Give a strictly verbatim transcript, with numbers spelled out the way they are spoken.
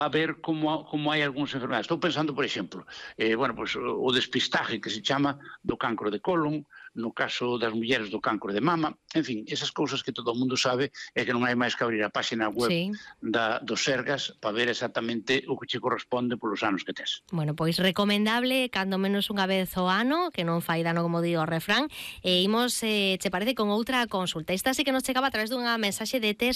a ver como, como hai algúns enfermedades. Estou pensando, por exemplo, eh, bueno, pues, o, o despistaje que se chama do cancro de colon, no caso das mulleres do cancro de mama, en fin, esas cousas que todo o mundo sabe e que non hai máis que abrir a página web Sí. da, do Sergas para ver exactamente o que che corresponde polos anos que tes. Bueno, pois recomendable cando menos unha vez ao ano, que non fai dano como di o refrán, e imos, eh, che parece, con outra consulta. Esta sí que nos chegaba a través dunha mensaxe de texto